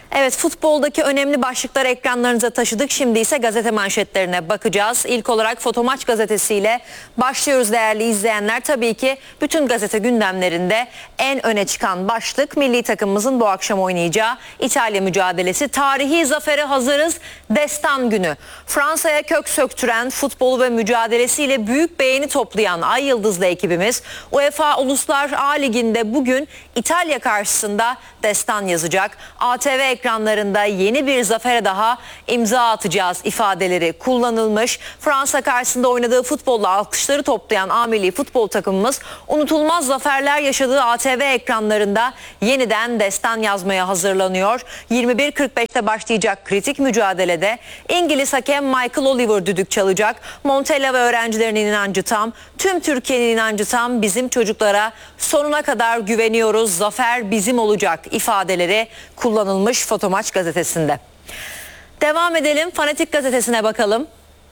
Evet, futboldaki önemli başlıkları ekranlarınıza taşıdık. Şimdi ise gazete manşetlerine bakacağız. İlk olarak Fotomaç gazetesiyle başlıyoruz değerli izleyenler. Tabii ki bütün gazete gündemlerinde en öne çıkan başlık milli takımımızın bu akşam oynayacağı İtalya mücadelesi. Tarihi zafere hazırız, destan günü. Fransa'ya kök söktüren futbolu ve mücadelesiyle büyük beğeni toplayan Ay Yıldızlı ekibimiz UEFA Uluslar A Ligi'nde bugün İtalya karşısında destan yazacak. ATV ekranlarında yeni bir zafere daha imza atacağız ifadeleri kullanılmış. Fransa karşısında oynadığı futbolla alkışları toplayan A milli futbol takımımız unutulmaz zaferler yaşadığı ATV ekranlarında yeniden destan yazmaya hazırlanıyor. 21.45'te başlayacak kritik mücadelede İngiliz hakem Michael Oliver düdük çalacak. Montella ve öğrencilerinin inancı tam, tüm Türkiye'nin inancı tam, bizim çocuklara sonuna kadar güveniyoruz, zafer bizim olacak ifadeleri kullanılmış Fotomaç gazetesinde. Devam edelim, Fanatik gazetesine bakalım.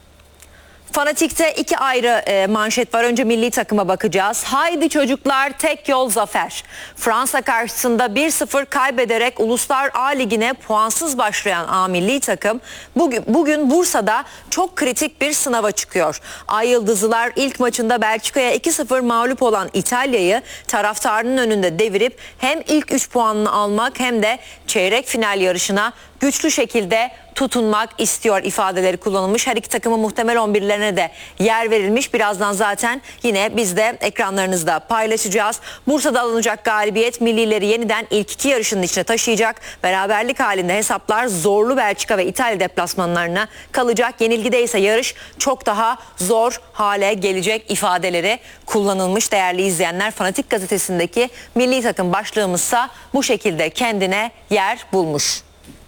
Fanatik'te iki ayrı manşet var. Önce milli takıma bakacağız. Haydi çocuklar, tek yol zafer. Fransa karşısında 1-0 kaybederek Uluslar A Ligi'ne puansız başlayan A milli takım bugün Bursa'da çok kritik bir sınava çıkıyor. Ay Yıldızlılar ilk maçında Belçika'ya 2-0 mağlup olan İtalya'yı taraftarının önünde devirip hem ilk 3 puanını almak hem de çeyrek final yarışına güçlü şekilde tutunmak istiyor ifadeleri kullanılmış. Her iki takımın muhtemel 11'lerine de yer verilmiş. Birazdan zaten yine biz de ekranlarınızda paylaşacağız. Bursa'da alınacak galibiyet millileri yeniden ilk iki yarışının içine taşıyacak. Beraberlik halinde hesaplar zorlu Belçika ve İtalya deplasmanlarına kalacak. Yenilgide ise yarış çok daha zor hale gelecek ifadeleri kullanılmış değerli izleyenler. Fanatik gazetesindeki milli takım başlığımızsa bu şekilde kendine yer bulmuş.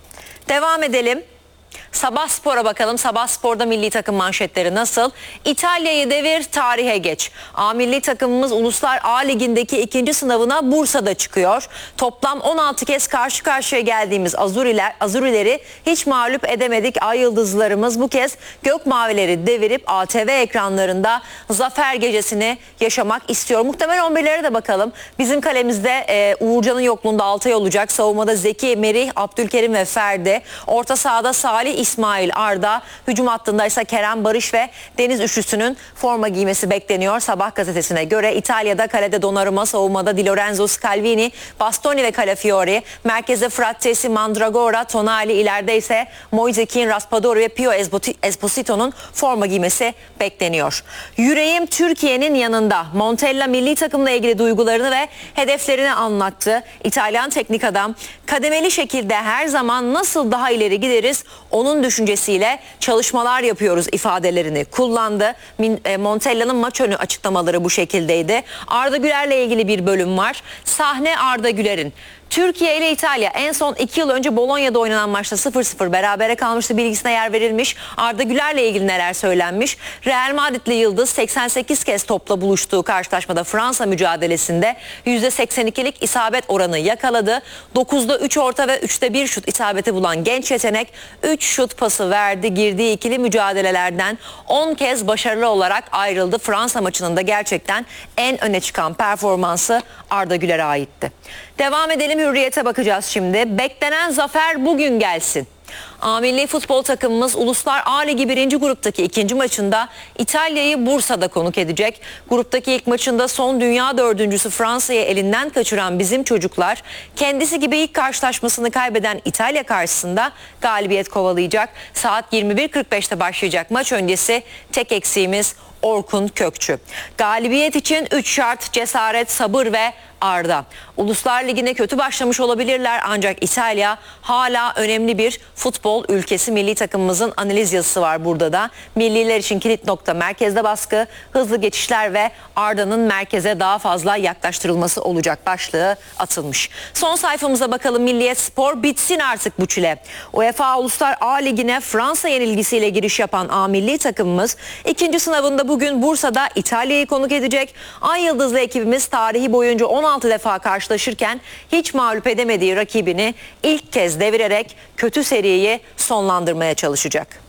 Devam edelim. Sabah Spor'a bakalım. Sabah Spor'da milli takım manşetleri nasıl? İtalya'yı devir, tarihe geç. A milli takımımız Uluslar A Ligi'ndeki ikinci sınavına Bursa'da çıkıyor. Toplam 16 kez karşı karşıya geldiğimiz Azurileri hiç mağlup edemedik. Ay Yıldızlarımız bu kez gök mavileri devirip ATV ekranlarında zafer gecesini yaşamak istiyor. Muhtemel 11'lere de bakalım. Bizim kalemizde Uğurcan'ın yokluğunda Altay olacak. Savunmada Zeki, Merih, Abdülkerim ve Ferdi. Orta sahada Salih, İsmail, Arda, hücum hattında ise Kerem, Barış ve Deniz üçlüsünün forma giymesi bekleniyor. Sabah gazetesine göre İtalya'da kalede Donnarumma, savunmada Di Lorenzo, Scalvini, Bastoni ve Calafiori, merkezde Frattesi, Mandragora, Tonali, ileride ise Moise Kean, Raspadori ve Pio Esposito'nun forma giymesi bekleniyor. Yüreğim Türkiye'nin yanında. Montella milli takımla ilgili duygularını ve hedeflerini anlattı. İtalyan teknik adam kademeli şekilde her zaman nasıl daha ileri gideriz onun düşüncesiyle çalışmalar yapıyoruz ifadelerini kullandı. Montella'nın maç önü açıklamaları bu şekildeydi. Arda Güler'le ilgili bir bölüm var. Sahne Arda Güler'in. Türkiye ile İtalya en son 2 yıl önce Bolonya'da oynanan maçta 0-0 berabere kalmıştı, bilgisine yer verilmiş. Arda Güler'le ilgili neler söylenmiş? Real Madrid'li Yıldız 88 kez topla buluştuğu karşılaşmada Fransa mücadelesinde %82'lik isabet oranı yakaladı. 9'da 3 orta ve 3'te 1 şut isabeti bulan genç yetenek 3 şut pası verdi. Girdiği ikili mücadelelerden 10 kez başarılı olarak ayrıldı. Fransa maçının da gerçekten en öne çıkan performansı Arda Güler'e aitti. Devam edelim, Hürriyet'e bakacağız şimdi. Beklenen zafer bugün gelsin. A milli futbol takımımız Uluslar A Ligi 1. gruptaki ikinci maçında İtalya'yı Bursa'da konuk edecek. Gruptaki ilk maçında son dünya dördüncüsü Fransa'yı elinden kaçıran bizim çocuklar kendisi gibi ilk karşılaşmasını kaybeden İtalya karşısında galibiyet kovalayacak. Saat 21.45'te başlayacak maç öncesi tek eksiğimiz Orkun Kökçü. Galibiyet için 3 şart: cesaret, sabır ve Arda. Uluslar Ligi'ne kötü başlamış olabilirler ancak İtalya hala önemli bir futbol ülkesi. Milli takımımızın analiz yazısı var burada da. Milliler için kilit nokta merkezde baskı, hızlı geçişler ve Arda'nın merkeze daha fazla yaklaştırılması olacak başlığı atılmış. Son sayfamıza bakalım. Milliyet Spor, bitsin artık bu çile. UEFA Uluslar A Ligi'ne Fransa yenilgisiyle giriş yapan A milli takımımız ikinci sınavında bugün Bursa'da İtalya'yı konuk edecek. Ay Yıldızlı ekibimiz tarihi boyunca 16 defa karşılaşırken hiç mağlup edemediği rakibini ilk kez devirerek kötü seriyi sonlandırmaya çalışacak.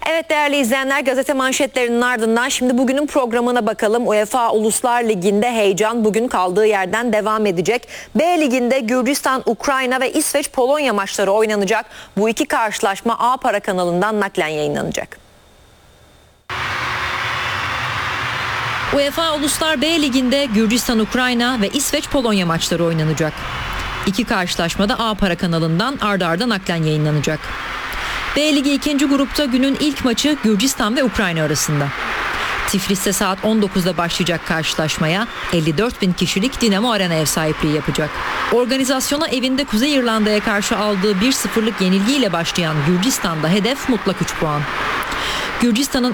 Evet değerli izleyenler, gazete manşetlerinin ardından şimdi bugünün programına bakalım. UEFA Uluslar Ligi'nde heyecan bugün kaldığı yerden devam edecek. B Ligi'nde Gürcistan, Ukrayna ve İsveç, Polonya maçları oynanacak. Bu iki karşılaşma A Para kanalından naklen yayınlanacak. UEFA Uluslar B Ligi'nde Gürcistan, Ukrayna ve İsveç, Polonya maçları oynanacak. İki karşılaşma da A Para kanalından ardı ardına naklen yayınlanacak. B Ligi 2. grupta günün ilk maçı Gürcistan ve Ukrayna arasında. Tiflis'te saat 19'da başlayacak karşılaşmaya 54.000 kişilik Dinamo Arena ev sahipliği yapacak. Organizasyona evinde Kuzey İrlanda'ya karşı aldığı 1-0'lık yenilgiyle başlayan Gürcistan'da hedef mutlak 3 puan. Gürcistan'ın